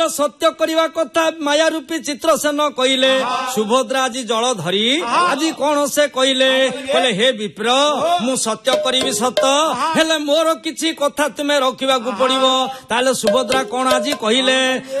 सत्य करवा कथा माया रूपी चित्रसेन कहले सुभद्रा आज जल धरी आज कौन से कहले हे विप्र मु सत्य करी सत हेले मोर किछि कथा तुम्हें रखा पड़ो ताले सुभद्रा कौन आज कहले